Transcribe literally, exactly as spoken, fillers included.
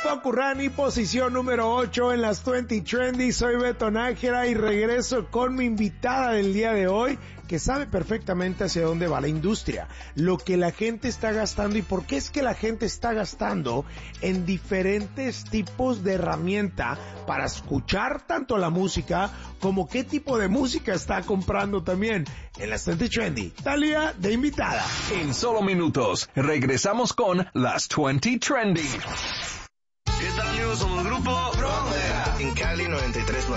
Focurrani, posición número ocho en las veinte Trendy. Soy Beto Nájera y regreso con mi invitada del día de hoy, que sabe perfectamente hacia dónde va la industria, lo que la gente está gastando y por qué es que la gente está gastando en diferentes tipos de herramienta para escuchar tanto la música como qué tipo de música está comprando también. En las veinte Trendy, Thalía de invitada. En solo minutos, regresamos con las veinte Trendy. ¿Qué tal, amigos? Somos Grupo Frontera en Cali noventa y tres.